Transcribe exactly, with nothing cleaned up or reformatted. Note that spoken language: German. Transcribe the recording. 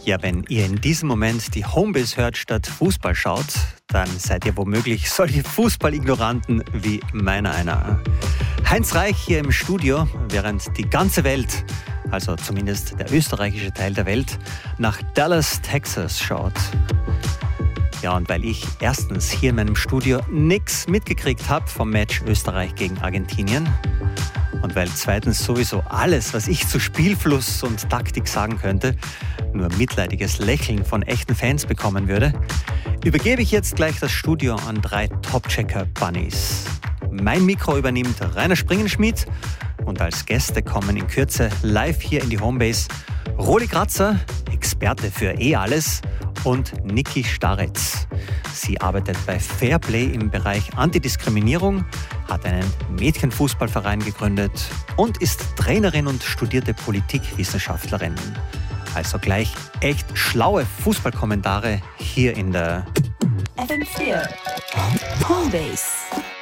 Ja, wenn ihr in diesem Moment die Homebase hört statt Fußball schaut, dann seid ihr womöglich solche Fußballignoranten wie meiner einer. Heinz Reich hier im Studio, während die ganze Welt, also zumindest der österreichische Teil der Welt, nach Dallas, Texas schaut. Ja, und weil ich erstens hier in meinem Studio nichts mitgekriegt habe vom Match Österreich gegen Argentinien und weil zweitens sowieso alles, was ich zu Spielfluss und Taktik sagen könnte, nur mitleidiges Lächeln von echten Fans bekommen würde, übergebe ich jetzt gleich das Studio an drei Top-Checker-Bunnies. Mein Mikro übernimmt Rainer Springenschmidt und als Gäste kommen in Kürze live hier in die Homebase Roli Kratzer, Experte für eh alles, und Niki Staretz. Sie arbeitet bei Fairplay im Bereich Antidiskriminierung, hat einen Mädchenfußballverein gegründet und ist Trainerin und studierte Politikwissenschaftlerin. Also gleich echt schlaue Fußballkommentare hier in der F M vier Homebase.